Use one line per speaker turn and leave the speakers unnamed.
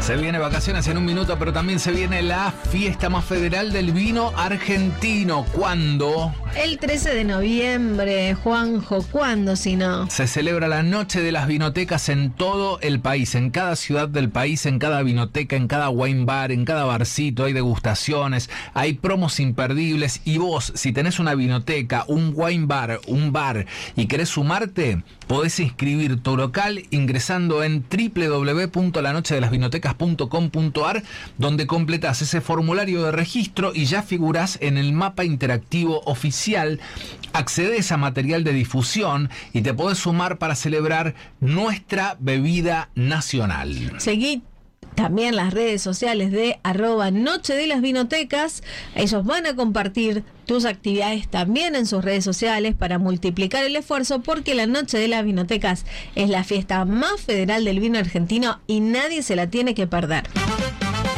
Se viene vacaciones en un minuto, pero también se viene la fiesta más federal del vino argentino. ¿Cuándo?
El 13 de noviembre, Juanjo. ¿Cuándo si no?
Se celebra la Noche de las Vinotecas en todo el país, en cada ciudad del país, en cada vinoteca, en cada wine bar, en cada barcito. Hay degustaciones, hay promos imperdibles. Y vos, si tenés una vinoteca, un wine bar, un bar y querés sumarte, podés inscribir tu local ingresando en www.lanochedelasvinotecas.com.ar, donde completás ese formulario de registro y ya figurás en el mapa interactivo oficial. Accedes a material de difusión y te podés sumar para celebrar nuestra bebida nacional.
Seguí también las redes sociales de @Noche de las Vinotecas. Ellos van a compartir tus actividades también en sus redes sociales para multiplicar el esfuerzo, porque la Noche de las Vinotecas es la fiesta más federal del vino argentino y nadie se la tiene que perder.